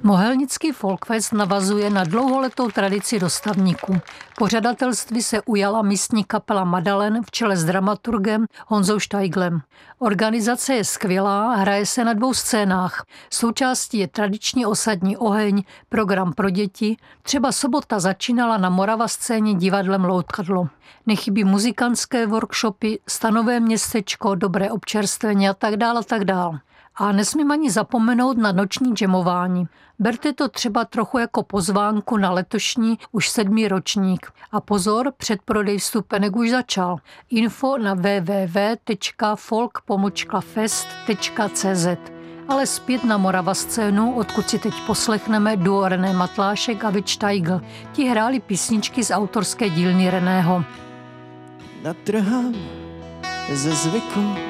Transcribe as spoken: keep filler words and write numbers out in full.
Mohelnický Folkfest navazuje na dlouholetou tradici dostavníků. Pořadatelství se ujala místní kapela Madalen v čele s dramaturgem Honzou Steiglem. Organizace je skvělá, hraje se na dvou scénách. Součástí je tradiční osadní oheň, program pro děti. Třeba sobota začínala na Morava scéně divadlem Loutkadlo. Nechybí muzikantské workshopy, stanové městečko, dobré občerstvení a tak dále a tak dále. A nesmím ani zapomenout na noční džemování. Berte to třeba trochu jako pozvánku na letošní už sedmý ročník. A pozor, předprodej vstupenek už začal. Info na w w w tečka folk pomlčka fest tečka c z. Ale zpět na Morava scénu, odkud si teď poslechneme duo René Matlášek a Vít Steigl. Ti hráli písničky z autorské dílny Reného. Natrhám ze zvyku